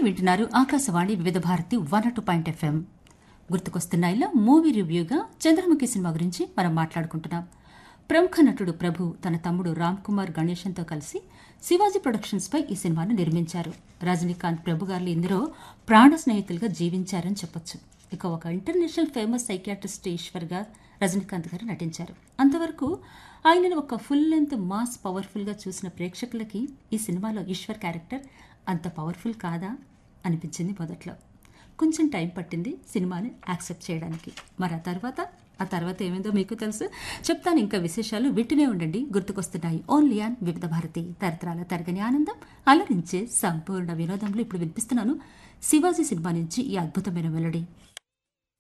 మీరు వింటున్నారు ఆకాశవాణి వివిధ Bharati 102.FM. గుర్తుకొస్తున్నాయిలో movie రివ్యూగా Chandramukhi cinema గురించి మనం మాట్లాడుకుంటున్నాం. ప్రముఖ నటుడు ప్రభు తన తమ్ముడు రామ్ కుమార్ గణేశన్తో కలిసి శివాజీ ప్రొడక్షన్స్ పై ఈ సినిమాను నిర్మించారు. రజనీకాంత్ ప్రభు గారు ఇందులో ప్రాణ స్నేహితులుగా జీవించారని చెప్పొచ్చు. ఇక ఒక ఇంటర్నేషనల్ ఫేమస్ సైకియాట్రిస్ట్ ఈశ్వర్ గా రజనీకాంత్ గారు నటించారు. అంతవరకు ఆయనను ఒక ఫుల్ లెంత్ మాస్ పవర్ఫుల్ గా చూసిన ప్రేక్షకులకి ఈ సినిమాలో ఈశ్వర్ క్యారెక్టర్ అంత పవర్ఫుల్ కాదా అనిపించింది మొదట్లో. కొంచెం టైం పట్టింది సినిమాని యాక్సెప్ట్ చేయడానికి. మరి ఆ తర్వాత ఏమైందో మీకు తెలుసు. చెప్తాను ఇంకా విశేషాలు. వింటూనే ఉండండి. గుర్తుకొస్తున్నాయి ఓన్లీ ఆన్ వివిధ భారతి, తరతరాల తరగని ఆనందం, అలరించే సంపూర్ణ వినోదంలో ఇప్పుడు వినిపిస్తున్నాను శివాజీ సినిమా నుంచి ఈ అద్భుతమైన మెలోడీ.